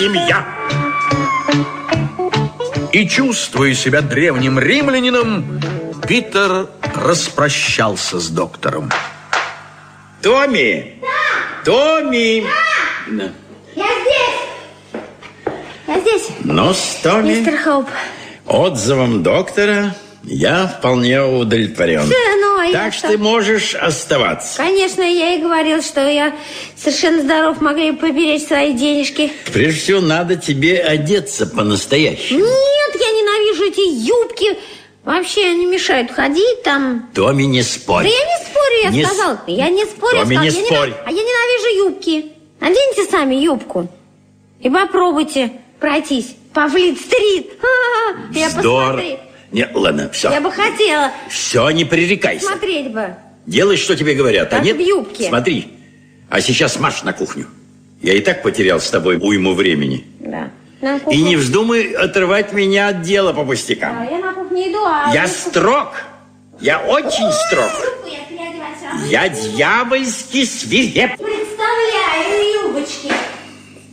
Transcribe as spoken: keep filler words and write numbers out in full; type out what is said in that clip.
семья. И, чувствуя себя древним римлянином, Питер распрощался с доктором. Томми! Да! Томми! Да! Я здесь! Я здесь. Ну, с Томми, мистер Хоуп, отзывом доктора я вполне удовлетворен. Да, ну, а так что что? ты можешь оставаться. Конечно, я и говорил, что я совершенно здоров, могли бы поберечь свои денежки. Прежде всего, надо тебе одеться по-настоящему. Нет, я ненавижу эти юбки. Вообще они мешают ходить там. Томми, не спорь. Да я не спорю, я не сказал. С... Я не спорю, Томми, я сказал. не я спорь. Не... А я ненавижу юбки. Наденьте сами юбку. И попробуйте пройтись по Флит-стрит. Я посмотреть. Не, ладно, все. Я бы хотела. Все, не пререкайся. Смотреть бы. Делай, что тебе говорят. Как а нет, в юбке. Смотри. А сейчас марш на кухню. Я и так потерял с тобой уйму времени. Да. И не вздумай отрывать меня от дела по пустякам. Да, я на кухню иду, а... Я строг. Я очень строг. Ой, я, я дьявольски свиреп.